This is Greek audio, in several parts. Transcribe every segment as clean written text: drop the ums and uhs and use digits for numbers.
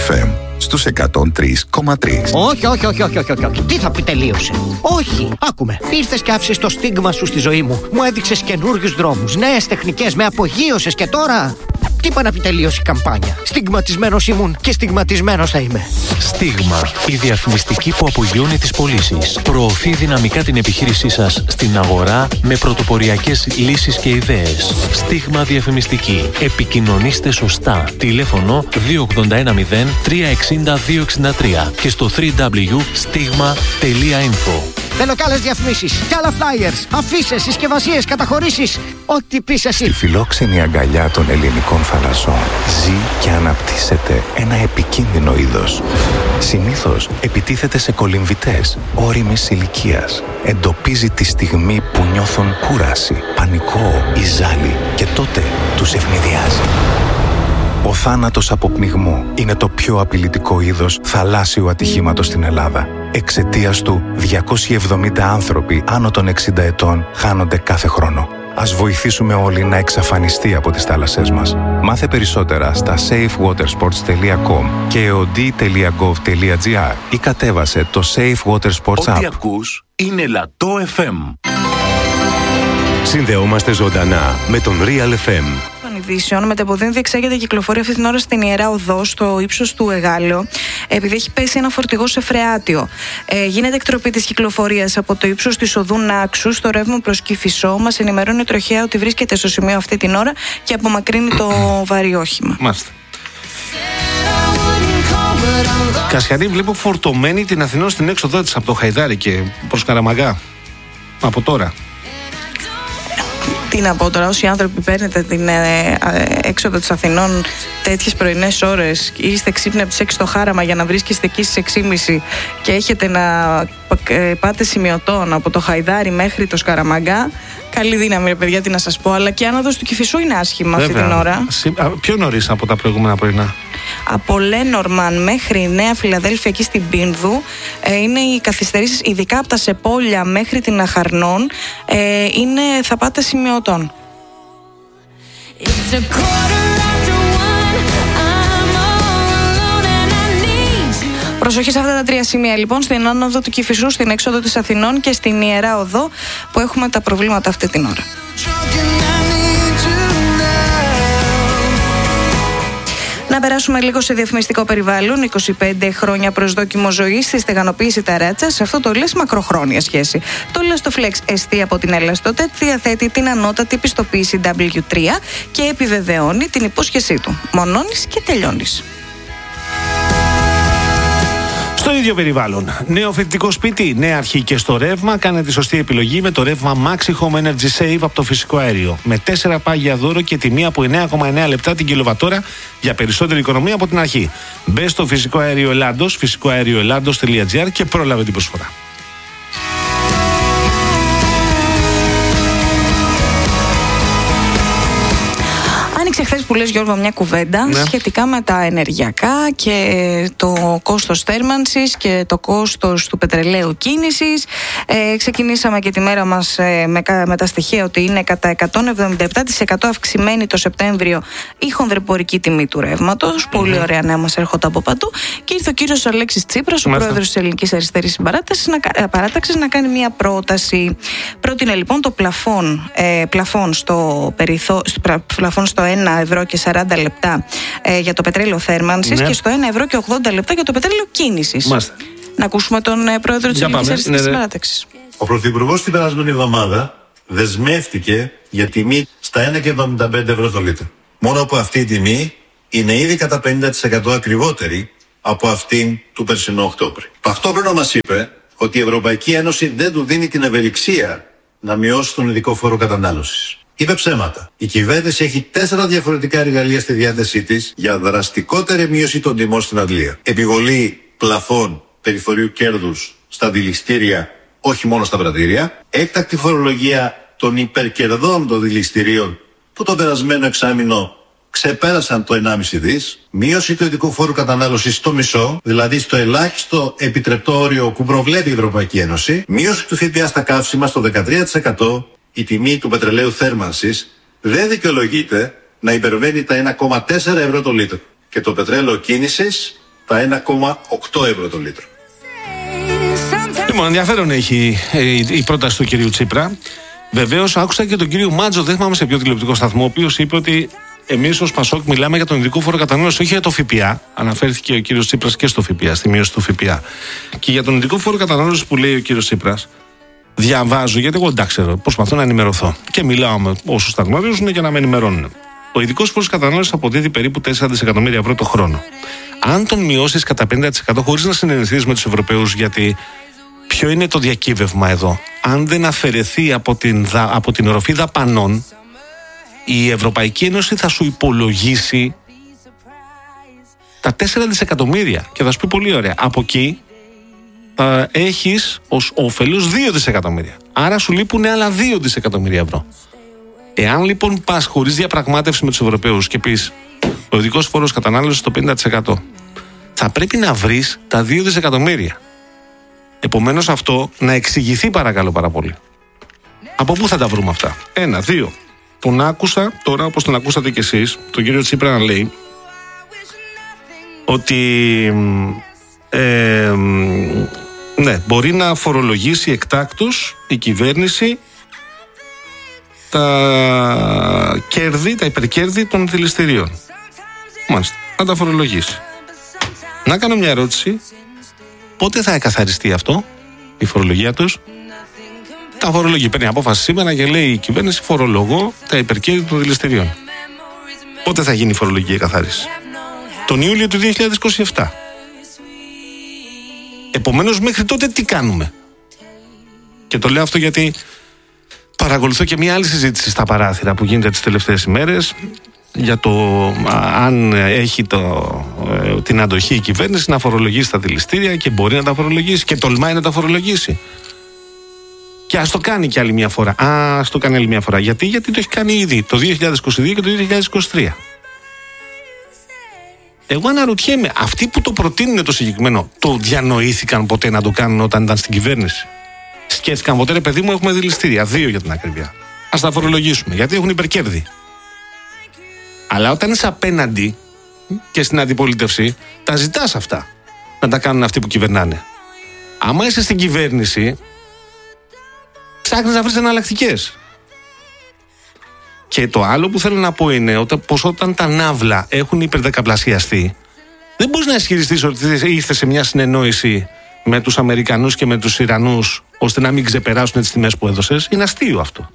FM στους 103,3. Όχι. Τι θα πει τελείωσε? Όχι, άκουμε. Ήρθες και άφησες το στίγμα σου στη ζωή μου. Μου έδειξες καινούριους δρόμους, νέες τεχνικές, με απογείωσες και τώρα... Τι είπα να πει τελείωσε η καμπάνια? Στιγματισμένος ήμουν και στιγματισμένος θα είμαι. Στίγμα. Η διαφημιστική που απογειώνει τις πωλήσεις. Προωθεί δυναμικά την επιχείρησή σας στην αγορά με πρωτοποριακές λύσεις και ιδέες. Στίγμα διαφημιστική. Επικοινωνήστε σωστά. Τηλέφωνο 2810 360 263 και στο www.stigma.info. Θέλω κι άλλες διαφημίσεις, κι άλλα flyers, αφήσεις, συσκευασίες, καταχωρήσεις. Ό,τι πεις εσύ. Στη φιλόξενη αγκαλιά των ελληνικών θαλασσών ζει και αναπτύσσεται ένα επικίνδυνο είδος. Συνήθως επιτίθεται σε κολυμβητές ώριμης ηλικίας. Εντοπίζει τη στιγμή που νιώθουν κούραση, πανικό ή ζάλι και τότε τους ευνηδιάζει. Ο θάνατος από πνιγμό είναι το πιο απειλητικό είδος θαλάσσιου ατυχήματος στην Ελλάδα. Εξαιτίας του, 270 άνθρωποι άνω των 60 ετών χάνονται κάθε χρόνο. Ας βοηθήσουμε όλοι να εξαφανιστεί από τις θάλασσές μας. Μάθε περισσότερα στα safewatersports.com και eod.gov.gr ή κατέβασε το Safe Water Sports App. Ό,τι ακούς είναι Λατό FM. Συνδεόμαστε ζωντανά με τον Real FM. Ειδήσεων. Μετεποδήν διεξάγεται κυκλοφορία αυτή την ώρα στην Ιερά Οδό, στο ύψος του Εγάλεω, επειδή έχει πέσει ένα φορτηγό σε φρεάτιο. Γίνεται εκτροπή της κυκλοφορίας από το ύψος της οδού Νάξου στο ρεύμα προς Κηφισό. Μας ενημερώνει η τροχέα ότι βρίσκεται στο σημείο αυτή την ώρα και απομακρύνει το βαρύ όχημα. Μάλιστα. Κασιανή βλέπω φορτωμένη την Αθηνών στην έξοδό της από το Χαϊδάρι και προς Καραμαγά. Από τώρα. Τι να πω τώρα, όσοι άνθρωποι παίρνετε την έξοδο της Αθηνών τέτοιες πρωινές ώρες, είστε ξύπνοι από τις 6 στο Χάραμα για να βρίσκεστε εκεί στις 6.30 και έχετε να πάτε σημειωτών από το Χαϊδάρι μέχρι το Σκαραμαγκά, καλή δύναμη ρε παιδιά, τι να σας πω, αλλά και άνοδος του Κηφισού είναι άσχημα. Βέβαια, αυτή την ώρα. Πιο νωρίς από τα προηγούμενα πρωινά. Από Λένορμαν μέχρι Νέα Φιλαδέλφια εκεί στην Πίνδου είναι οι καθυστερήσεις, ειδικά από τα Σεπόλια μέχρι την Αχαρνών, θα πάτε σημειωτών. Προσοχή σε αυτά τα τρία σημεία λοιπόν, στην άνοδο του Κηφισού, στην έξοδο της Αθηνών και στην Ιερά Οδό που έχουμε τα προβλήματα αυτή την ώρα. Να περάσουμε λίγο σε διαφημιστικό περιβάλλον. 25 χρόνια προσδόκιμο ζωής στη στεγανοποίηση ταράτσας. Αυτό το λες μακροχρόνια σχέση. Το Elastoflex ST από την Elastotet διαθέτει την ανώτατη πιστοποίηση W3 και επιβεβαιώνει την υπόσχεσή του. Μονώνεις και τελειώνεις. Στο ίδιο περιβάλλον. Νέο φοιτητικό σπίτι, νέα αρχή και στο ρεύμα. Κάνε τη σωστή επιλογή με το ρεύμα Maxi Home Energy Save από το φυσικό αέριο. Με 4 πάγια δώρο και τιμή από 9,9 λεπτά την κιλοβατόρα για περισσότερη οικονομία από την αρχή. Μπες στο φυσικό αέριο Ελλάδος, φυσικοαερioellados.gr και πρόλαβε την προσφορά. Άνοιξε χθες που λες Γιώργο μια κουβέντα σχετικά με τα ενεργειακά και το κόστος θέρμανσης και το κόστος του πετρελαίου κίνησης. Ξεκινήσαμε και τη μέρα μας με τα στοιχεία ότι είναι κατά 177% αυξημένη το Σεπτέμβριο η χονδρεπορική τιμή του ρεύματος. Πολύ ωραία νέα μας έρχονται από παντού. Και ήρθε ο κύριος Αλέξης Τσίπρας, ο πρόεδρος της Ελληνικής Αριστερής Παράταξης, να κάνει μια πρόταση. Πρότεινε λοιπόν το πλαφόν στο 1 ευρώ και 40 λεπτά για το πετρέλαιο θέρμανσης και στο 1 ευρώ και 80 λεπτά για το πετρέλαιο κίνησης. Να ακούσουμε τον πρόεδρο της Ελληνικής Αριστερής Παράταξης. Ο Πρωθυπουργός την περασμένη εβδομάδα δεσμεύτηκε για τιμή στα 1,75 ευρώ το λίτρο. Μόνο από αυτή η τιμή είναι ήδη κατά 50% ακριβότερη από αυτήν του περσινού Οκτώβρη. Ταυτόχρονα μας είπε ότι η Ευρωπαϊκή Ένωση δεν του δίνει την ευελιξία να μειώσει τον ειδικό φόρο κατανάλωσης. Είπε ψέματα. Η κυβέρνηση έχει 4 διαφορετικά εργαλεία στη διάθεσή της για δραστικότερη μείωση των τιμών στην αντλία. Επιβολή πλαφών περιθωρίου κέρδους στα δηληστήρια, όχι μόνο στα πρατήρια. Έκτακτη φορολογία των υπερκερδών των δηληστηρίων που το περασμένο εξάμηνο ξεπέρασαν το 1,5 δις. Μείωση του ειδικού φόρου κατανάλωσης στο μισό, δηλαδή στο ελάχιστο επιτρεπτό όριο που προβλέπει η Ευρωπαϊκή Ένωση. Μείωση του ΦΠΑ στα καύσιμα στο 13%. Η τιμή του πετρελαίου θέρμανσης δεν δικαιολογείται να υπερβαίνει τα 1,4 ευρώ το λίτρο. Και το πετρέλαιο κίνησης τα 1,8 ευρώ το λίτρο. Λοιπόν, ενδιαφέρον έχει η πρόταση του κυρίου Τσίπρα. Βεβαίως, άκουσα και τον κύριο Μάτζο, δεν θυμάμαι σε ποιο τηλεοπτικό σταθμό, ο οποίος είπε ότι εμείς ως Πασόκ μιλάμε για τον ειδικό φόρο κατανάλωσης, όχι για το ΦΠΑ. Αναφέρθηκε ο κύριος Τσίπρας και στο ΦΠΑ, στη μείωση του ΦΠΑ. Και για τον ειδικό φόρο κατανάλωσης που λέει ο κύριος Τσίπρας, διαβάζω, γιατί εγώ δεν τα ξέρω, προσπαθώ να ενημερωθώ. Και μιλάω με όσους τα γνωρίζουν για να με ενημερώνουν. Ο ειδικός φόρος κατανάλωσης αποδίδει περίπου 4 δισεκατομμύρια ευρώ το χρόνο. Αν τον μειώσεις κατά 50% χωρίς να συνεννοηθείς με τους Ευρωπαίους, γιατί ποιο είναι το διακύβευμα εδώ? Αν δεν αφαιρεθεί από την οροφή δαπανών, η Ευρωπαϊκή Ένωση θα σου υπολογίσει τα 4 δισεκατομμύρια και θα σου πει πολύ ωραία. Από εκεί θα έχεις ως όφελος 2 δισεκατομμύρια. Άρα σου λείπουν άλλα 2 δισεκατομμύρια ευρώ. Εάν λοιπόν πας χωρίς διαπραγμάτευση με τους Ευρωπαίους και πεις ο ειδικός φόρος κατανάλωσης στο 50%, θα πρέπει να βρεις τα 2 δισεκατομμύρια. Επομένως αυτό να εξηγηθεί παρακαλώ πάρα πολύ. Από πού θα τα βρούμε αυτά? 1, 2. Τον άκουσα τώρα, όπως τον ακούσατε κι εσείς, τον κύριο Τσίπρα να λέει ότι ναι, μπορεί να φορολογήσει εκτάκτως η κυβέρνηση τα κέρδη, τα υπερκέρδη των δηληστηρίων. Μάλιστα, να τα φορολογήσει. Να κάνω μια ερώτηση. Πότε θα εκαθαριστεί αυτό, η φορολογία τους? Τα φορολογεί. Παίρνει απόφαση σήμερα και λέει η κυβέρνηση φορολογώ τα υπερκέρδη των δηληστηρίων. Πότε θα γίνει η φορολογική εκαθάριση? Τον Ιούλιο του 2027. Επομένως μέχρι τότε τι κάνουμε? Και το λέω αυτό γιατί παρακολουθώ και μια άλλη συζήτηση στα παράθυρα που γίνεται τις τελευταίες ημέρες για το αν έχει την αντοχή η κυβέρνηση να φορολογήσει τα δηληστήρια και μπορεί να τα φορολογήσει και τολμάει να τα φορολογήσει. Και ας το κάνει και άλλη μια φορά. Ας το κάνει άλλη μια φορά. Γιατί το έχει κάνει ήδη το 2022 και το 2023. Εγώ αναρωτιέμαι, αυτοί που το προτείνουν το συγκεκριμένο, το διανοήθηκαν ποτέ να το κάνουν όταν ήταν στην κυβέρνηση? Σκέφτηκαν ποτέ, ρε παιδί μου, έχουμε δηληστήρια, 2 για την ακρίβεια. Ας τα φορολογήσουμε, γιατί έχουν υπερκέρδη. Αλλά όταν είσαι απέναντι και στην αντιπολίτευση, τα ζητάς αυτά να τα κάνουν αυτοί που κυβερνάνε. Άμα είσαι στην κυβέρνηση, ψάχνεις να βρεις εναλλακτικές. Και το άλλο που θέλω να πω είναι πως όταν τα ναύλα έχουν υπερδεκαπλασιαστεί, δεν μπορείς να ισχυριστείς ότι ήρθε σε μια συνεννόηση με τους Αμερικανούς και με τους Ιρανούς ώστε να μην ξεπεράσουν τις τιμές που έδωσες. Είναι αστείο αυτό.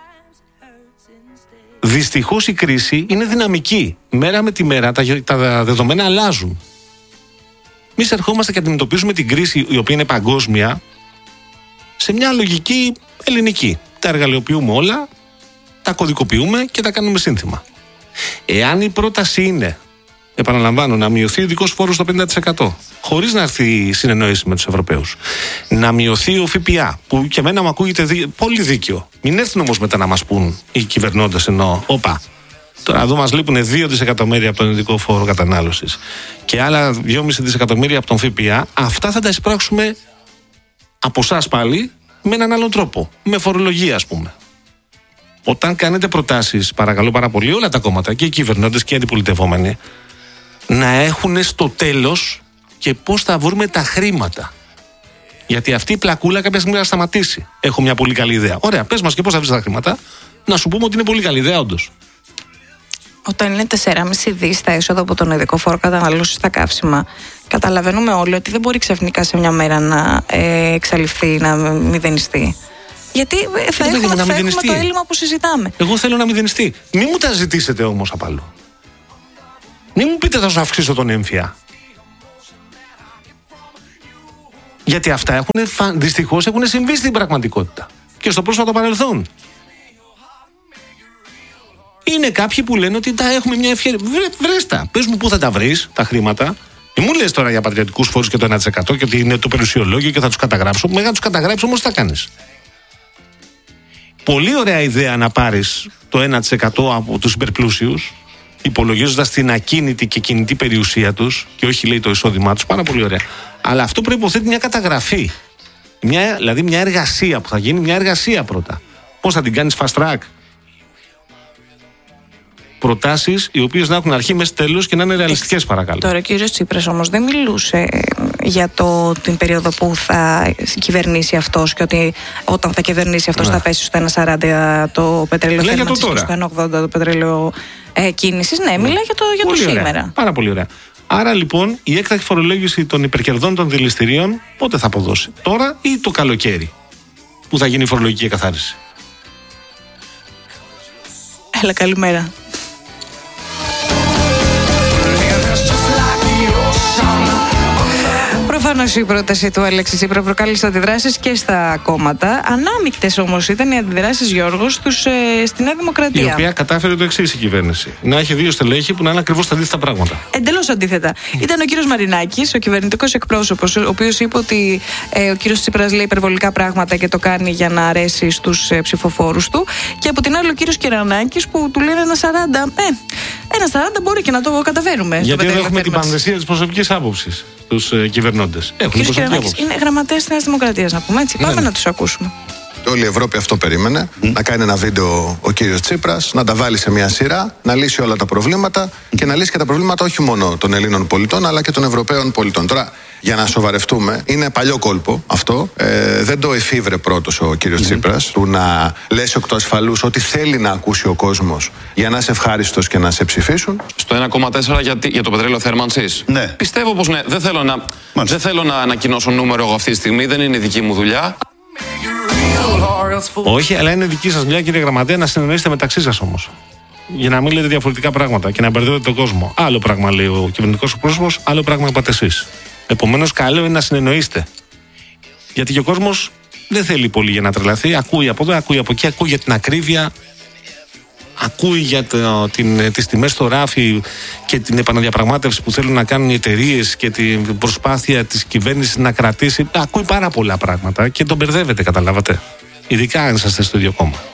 Δυστυχώς η κρίση είναι δυναμική. Μέρα με τη μέρα τα δεδομένα αλλάζουν. Εμείς ερχόμαστε και αντιμετωπίζουμε την κρίση, η οποία είναι παγκόσμια, σε μια λογική ελληνική. Τα εργαλειοποιούμε όλα, τα κωδικοποιούμε και τα κάνουμε σύνθημα. Εάν η πρόταση είναι, επαναλαμβάνω, να μειωθεί ο ειδικός φόρος στο 50%, χωρίς να έρθει η συνεννόηση με τους Ευρωπαίους, να μειωθεί ο ΦΠΑ, που και εμένα μου ακούγεται πολύ δίκαιο. Μην έρθουν όμως μετά να μας πούν οι κυβερνώντες, όπα, τώρα εδώ μας λείπουν 2 δισεκατομμύρια από τον ειδικό φόρο κατανάλωσης και άλλα 2,5 δισεκατομμύρια από τον ΦΠΑ, αυτά θα τα εισπράξουμε από εσάς πάλι με έναν άλλο τρόπο, με φορολογία ας πούμε. Όταν κάνετε προτάσεις, παρακαλώ πάρα πολύ, όλα τα κόμματα και οι κυβερνώντες και οι αντιπολιτευόμενοι να έχουν στο τέλος και πώς θα βρούμε τα χρήματα. Γιατί αυτή η πλακούλα κάποια στιγμή θα σταματήσει. Έχω μια πολύ καλή ιδέα. Ωραία, πες μας και πώς θα βρεις τα χρήματα, να σου πούμε ότι είναι πολύ καλή ιδέα, όντως. Όταν είναι 4,5 δις τα έσοδα από τον ειδικό φόρο κατανάλωσης στα καύσιμα, καταλαβαίνουμε όλοι ότι δεν μπορεί ξαφνικά σε μια μέρα να εξαλειφθεί, να μηδενιστεί. Γιατί θα έχουμε το έλλειμμα που συζητάμε. Εγώ θέλω να μηδενιστεί. Μην μου τα ζητήσετε όμως απ' αλλού. Μην μου πείτε θα σου αυξήσω τον έμφυα. Γιατί αυτά δυστυχώς έχουν συμβεί στην πραγματικότητα. Και στο πρόσφατο παρελθόν. Είναι κάποιοι που λένε ότι τα έχουμε μια ευκαιρία. Βρες τα. Πες μου πού θα τα βρεις τα χρήματα. Μην μου λες τώρα για πατριωτικούς φόρους και το 1% και ότι είναι το περιουσιολόγιο και θα τους καταγράψω. Μέγα τους καταγράψω όμως τι θα κάνεις? Πολύ ωραία ιδέα να πάρεις το 1% από τους υπερπλούσιους, υπολογίζοντας την ακίνητη και κινητή περιουσία τους και όχι λέει το εισόδημά τους. Πάρα πολύ ωραία. Αλλά αυτό προϋποθέτει μια καταγραφή. Δηλαδή μια εργασία που θα γίνει, μια εργασία πρώτα. Πώς θα την κάνεις fast track? προτάσεις οι οποίες να έχουν αρχή, μέση, τέλος και να είναι ρεαλιστικές, παρακαλώ. Τώρα ο κύριος Τσίπρας όμως δεν μιλούσε για την περίοδο που θα κυβερνήσει αυτός και ότι όταν θα κυβερνήσει αυτός θα πέσει στο 1,40 το πετρέλαιο θέρμανσης και στο 1,80 το πετρέλαιο κίνησης. Ναι, μιλάει για το σήμερα. Ωραία. Πάρα πολύ ωραία. Άρα λοιπόν η έκτακτη φορολόγηση των υπερκερδών των δηληστηρίων πότε θα αποδώσει? Τώρα ή το καλοκαίρι που θα γίνει η φορολογική εκαθάριση? Έλα, καλημέρα. Προφανώς η πρόταση του Αλέξη Τσίπρα προκάλεσε αντιδράσεις και στα κόμματα. Ανάμεικτες όμως ήταν οι αντιδράσεις, Γιώργο, στη Νέα Δημοκρατία. Η οποία κατάφερε το εξής η κυβέρνηση: να έχει δύο στελέχη που να είναι ακριβώς τα αντίθετα πράγματα. Εντελώς αντίθετα. Ήταν ο κύριος Μαρινάκης, ο κυβερνητικός εκπρόσωπος, ο οποίος είπε ότι ο κύριος Τσίπρας λέει υπερβολικά πράγματα και το κάνει για να αρέσει στους ψηφοφόρους του. Και από την άλλη ο κύριος Κερανάκης που του λένε 1,40. 1,40 μπορεί και να το καταφέρουμε. Γιατί δεν έχουμε την πανδεσία της προσωπικής άποψης στους κυβερνώντες. Ο κύριος Κερανάκης είναι γραμματέας της Νέας Δημοκρατίας, να πούμε έτσι. Πάμε να τους ακούσουμε. Όλη η Ευρώπη αυτό περίμενε. Να κάνει ένα βίντεο ο κύριος Τσίπρας, να τα βάλει σε μια σειρά, να λύσει όλα τα προβλήματα και να λύσει και τα προβλήματα όχι μόνο των Ελλήνων πολιτών αλλά και των Ευρωπαίων πολιτών. Τώρα, για να σοβαρευτούμε, είναι παλιό κόλπο αυτό. Δεν το εφήβρε πρώτος ο κύριος Τσίπρας, του να λες εκ του ασφαλούς ότι θέλει να ακούσει ο κόσμος για να είσαι ευχάριστος και να σε ψηφίσουν. Στο 1,4 για το πετρέλαιο θέρμανσης. Ναι. Πιστεύω πως ναι. Δεν θέλω να ανακοινώσω νούμερο εγώ αυτή τη στιγμή, δεν είναι δική μου δουλειά. Όχι, αλλά είναι δική σας δουλειά, κύριε Γραμματέα, να συνεννοήσετε μεταξύ σας όμως. Για να μην λέτε διαφορετικά πράγματα και να μπερδεύετε τον κόσμο. Άλλο πράγμα λέει ο κυβερνητικός πρόσωπος, άλλο πράγμα είπατε εσείς. Επομένως, καλό είναι να συνεννοείστε. Γιατί και ο κόσμος δεν θέλει πολύ για να τρελαθεί. Ακούει από εδώ, ακούει από εκεί, ακούει για την ακρίβεια, ακούει για τις τιμές στο ράφι και την επαναδιαπραγμάτευση που θέλουν να κάνουν οι εταιρείες και την προσπάθεια της κυβέρνησης να κρατήσει. Ακούει πάρα πολλά πράγματα και τον μπερδεύετε, καταλάβατε. Ειδικά αν είσαστε στο ίδιο κόμμα.